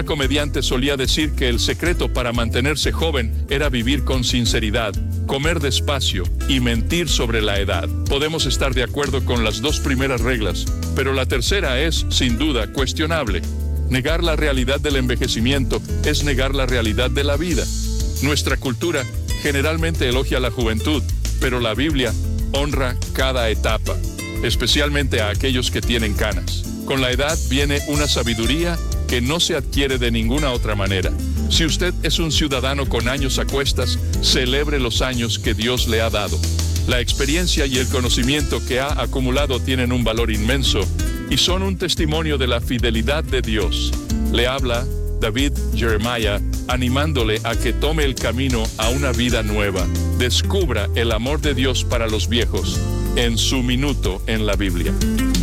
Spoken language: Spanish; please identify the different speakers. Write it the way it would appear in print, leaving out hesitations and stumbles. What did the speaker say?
Speaker 1: Una comediante solía decir que el secreto para mantenerse joven era vivir con sinceridad, comer despacio y mentir sobre la edad. Podemos estar de acuerdo con las dos primeras reglas, pero la tercera es, sin duda, cuestionable. Negar la realidad del envejecimiento es negar la realidad de la vida. Nuestra cultura generalmente elogia la juventud, pero la Biblia honra cada etapa, especialmente a aquellos que tienen canas. Con la edad viene una sabiduría que no se adquiere de ninguna otra manera. Si usted es un ciudadano con años a cuestas, celebre los años que Dios le ha dado. La experiencia y el conocimiento que ha acumulado tienen un valor inmenso y son un testimonio de la fidelidad de Dios. Le habla David Jeremiah, animándole a que tome el camino a una vida nueva. Descubra el amor de Dios para los viejos en su minuto en la Biblia.